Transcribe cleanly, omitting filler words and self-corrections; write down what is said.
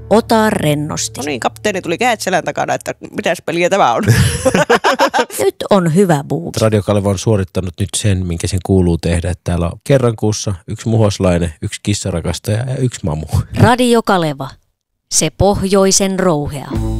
Ota rennosti. No niin, kapteeni tuli kädet selän takana, että mitäs peliä tämä on. Nyt on hyvä buuki. Radio Kaleva on suorittanut nyt sen, minkä sen kuuluu tehdä. Että täällä on kerran kuussa 1 muhoslainen, 1 kissarakastaja ja 1 mamu. Radio Kaleva. Se pohjoisen rouhea.